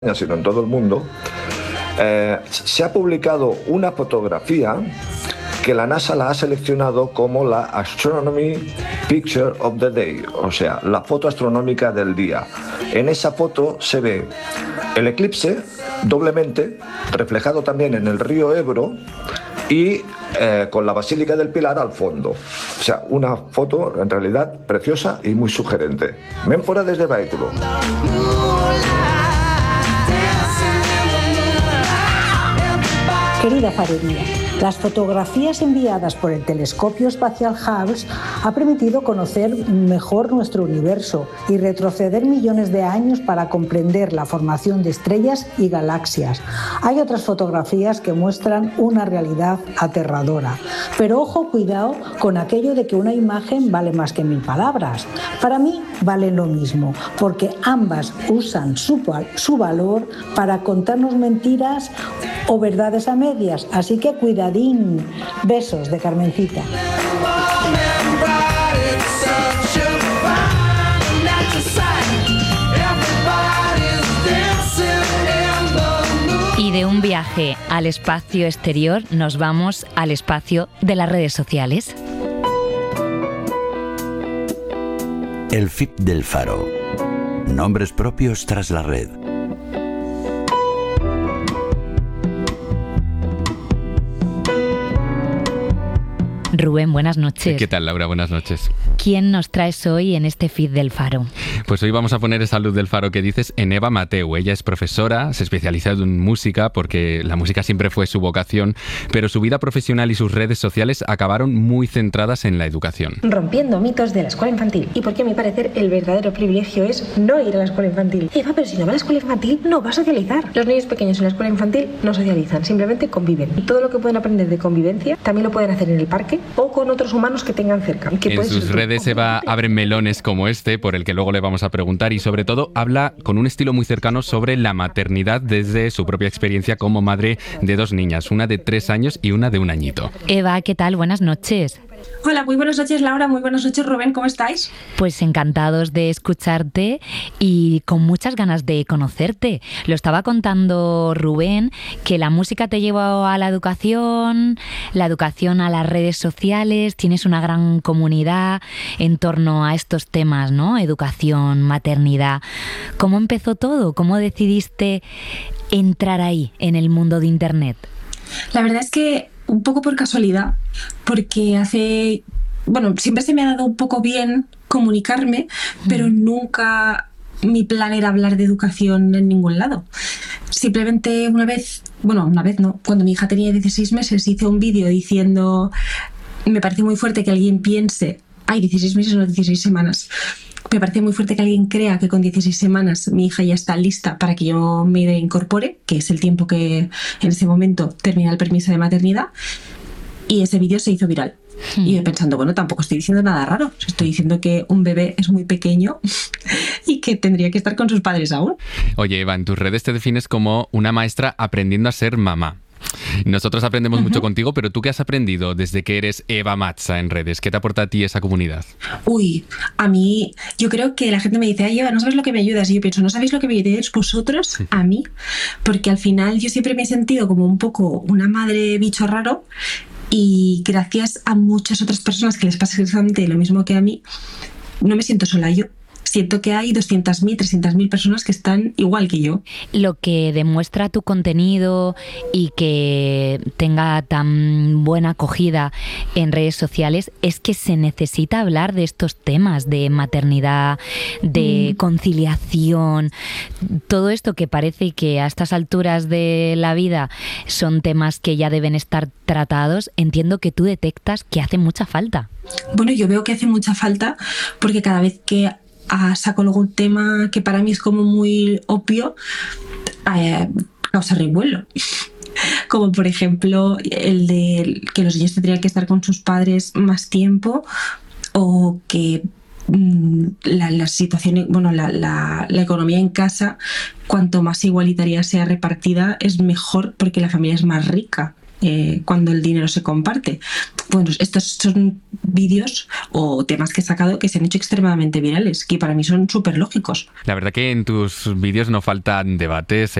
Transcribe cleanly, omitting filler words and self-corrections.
sino en todo el mundo, se ha publicado una fotografía que la NASA la ha seleccionado como la Astronomy Picture of the Day, o sea, la foto astronómica del día. En esa foto se ve el eclipse doblemente, reflejado también en el río Ebro y con la Basílica del Pilar al fondo. O sea, una foto en realidad preciosa y muy sugerente. Ven fuera desde vehículo. Querida farería, las fotografías enviadas por el telescopio espacial Hubble ha permitido conocer mejor nuestro universo y retroceder millones de años para comprender la formación de estrellas y galaxias. Hay otras fotografías que muestran una realidad aterradora. Pero ojo, cuidado con aquello de que una imagen vale más que 1000 palabras. Para mí valen lo mismo, porque ambas usan su valor para contarnos mentiras o verdades a medias. Así que cuidadín. Besos de Carmencita. Y de un viaje al espacio exterior nos vamos al espacio de las redes sociales. El feed del Faro. Nombres propios tras la red. Rubén, buenas noches. ¿Qué tal, Laura? Buenas noches. ¿Quién nos traes hoy en este feed del Faro? Pues hoy vamos a poner esa luz del Faro que dices en Eva Mateu. Ella es profesora, se especializa en música porque la música siempre fue su vocación, pero su vida profesional y sus redes sociales acabaron muy centradas en la educación. Rompiendo mitos de la escuela infantil. Y porque a mi parecer el verdadero privilegio es no ir a la escuela infantil. Eva, pero si no va a la escuela infantil no va a socializar. Los niños pequeños en la escuela infantil no socializan, simplemente conviven. Y todo lo que pueden aprender de convivencia también lo pueden hacer en el parque o con otros humanos que tengan cerca. En sus redes Eva abre melones como este, por el que luego le vamos a preguntar, y sobre todo habla con un estilo muy cercano sobre la maternidad desde su propia experiencia como madre de 2 niñas, una de 3 años y una de 1 añito. Eva, ¿qué tal? Buenas noches. Hola, muy buenas noches, Laura, muy buenas noches, Rubén, ¿cómo estáis? Pues encantados de escucharte y con muchas ganas de conocerte. Lo estaba contando Rubén, que la música te llevó a la educación a las redes sociales, tienes una gran comunidad en torno a estos temas, ¿no? Educación, maternidad. ¿Cómo empezó todo? ¿Cómo decidiste entrar ahí, en el mundo de Internet? La verdad es que un poco por casualidad, porque siempre se me ha dado un poco bien comunicarme, pero nunca mi plan era hablar de educación en ningún lado. Simplemente una vez no, cuando mi hija tenía 16 meses hice un vídeo diciendo, me parece muy fuerte que alguien piense, 16 meses no 16 semanas, me parece muy fuerte que alguien crea que con 16 semanas mi hija ya está lista para que yo me incorpore, que es el tiempo que en ese momento termina el permiso de maternidad, y ese vídeo se hizo viral. Y yo pensando, tampoco estoy diciendo nada raro, estoy diciendo que un bebé es muy pequeño y que tendría que estar con sus padres aún. Oye, Eva, en tus redes te defines como una maestra aprendiendo a ser mamá. Nosotros aprendemos mucho contigo, pero ¿tú qué has aprendido desde que eres Eva Matza en redes? ¿Qué te aporta a ti esa comunidad? A mí, yo creo que la gente me dice, Eva, no sabes lo que me ayudas. Y yo pienso, ¿no sabéis lo que me ayudáis vosotros a mí? Porque al final yo siempre me he sentido como un poco una madre bicho raro, y gracias a muchas otras personas que les pasa exactamente lo mismo que a mí, no me siento sola yo. Siento que hay 200.000, 300.000 personas que están igual que yo. Lo que demuestra tu contenido y que tenga tan buena acogida en redes sociales es que se necesita hablar de estos temas de maternidad, de conciliación, todo esto que parece que a estas alturas de la vida son temas que ya deben estar tratados. Entiendo que tú detectas que hace mucha falta. Yo veo que hace mucha falta porque cada vez que saco algún tema que para mí es como muy obvio, causa revuelo. Como por ejemplo el de que los niños tendrían que estar con sus padres más tiempo, o que la situación, la economía en casa, cuanto más igualitaria sea repartida, es mejor porque la familia es más rica. cuando el dinero se comparte. Bueno, estos son vídeos o temas que he sacado que se han hecho extremadamente virales, que para mí son súper lógicos. La verdad que en tus vídeos no faltan debates